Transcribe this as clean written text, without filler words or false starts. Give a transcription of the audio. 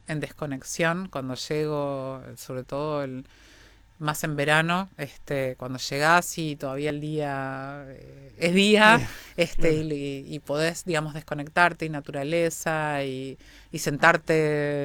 en desconexión cuando llego, sobre todo más en verano, cuando llegás y todavía el día es día, Claro. y podés, digamos, desconectarte y naturaleza y sentarte